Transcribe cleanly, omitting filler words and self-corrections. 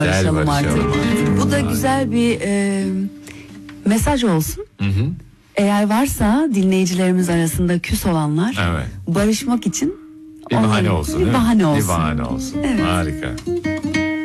Barışalım artık. Bu da güzel bir mesaj olsun. Eğer varsa dinleyicilerimiz arasında küs olanlar, Evet. barışmak için Bir bahane olsun. Bir bahane olsun. Bir bahane olsun. Evet. Harika.